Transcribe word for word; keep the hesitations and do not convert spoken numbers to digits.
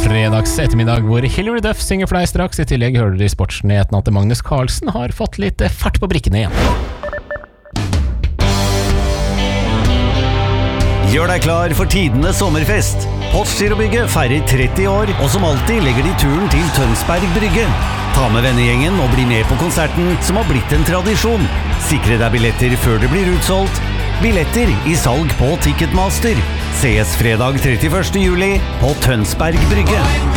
fredags ettermiddag hvor Hilary Duff synger for deg straks. I tillegg hører du i sportsnyhetene at Magnus Carlsen har fått litt fart på brikkene igjen. Gjør deg klar for tidenes sommerfest. Postgirobygget feirer tretti år, og som alltid legger de turen til Tønsberg Brygge. Ta med vennegjengen og bli med på konserten som har blitt en tradisjon. Sikre deg billetter før det blir utsolgt. Billetter i salg på Ticketmaster. Ses fredag trettiførste juli på Tønsberg Brygge.